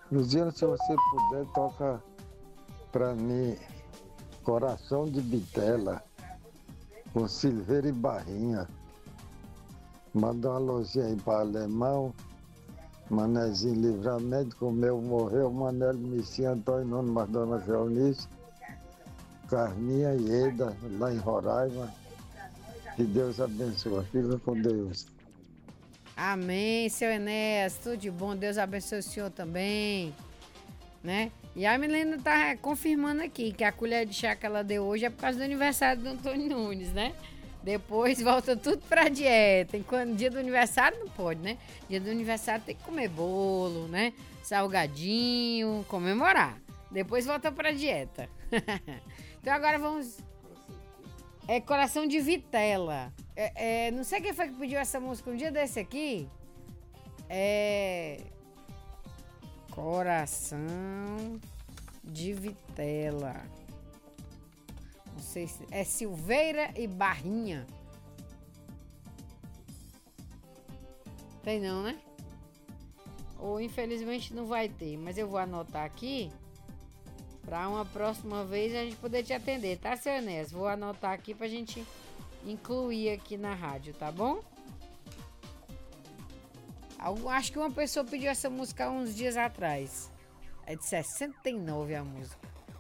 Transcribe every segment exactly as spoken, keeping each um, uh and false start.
Luciano, se você puder, toca pra mim Coração de Bitela, com Silveira e Barrinha. Manda uma luzinha aí para Alemão, Manezinho Livramento, com meu morreu, Manelo Missinha, Antônio Nuno, Madonna Feonice, Carminha e Eda, lá em Roraima. Que Deus abençoe. Fica com Deus. Amém, seu Enéas, tudo de bom, Deus abençoe o senhor também, né? E a menina tá confirmando aqui que a colher de chá que ela deu hoje é por causa do aniversário do Antônio Nunes, né? Depois volta tudo pra dieta. Enquanto dia do aniversário não pode, né? Dia do aniversário tem que comer bolo, né? Salgadinho, comemorar. Depois volta pra dieta. Então agora vamos... É Coração de Vitela. É, é, não sei quem foi que pediu essa música um dia desse aqui. É... Coração de Vitela. Não sei se... É Silveira e Barrinha. Tem não, né? Ou infelizmente não vai ter. Mas eu vou anotar aqui. Para uma próxima vez a gente poder te atender, tá, seu Enéas? Vou anotar aqui pra gente incluir aqui na rádio, tá bom? Acho que uma pessoa pediu essa música há uns dias atrás. É de sessenta e nove a música.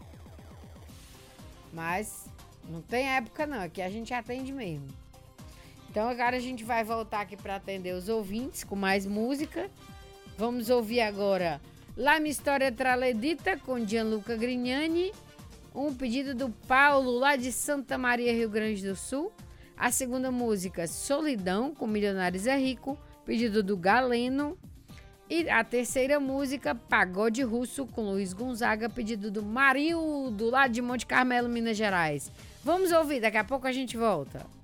Mas não tem época não, aqui a gente atende mesmo. Então agora a gente vai voltar aqui para atender os ouvintes com mais música. Vamos ouvir agora La Mia Storia Tra le Dita com Gianluca Grignani. Um pedido do Paulo lá de Santa Maria, Rio Grande do Sul. A segunda música, Solidão, com Milionários é Rico, pedido do Galeno. E a terceira música, Pagode Russo, com Luiz Gonzaga, pedido do Marildo, lá de Monte Carmelo, Minas Gerais. Vamos ouvir, daqui a pouco a gente volta.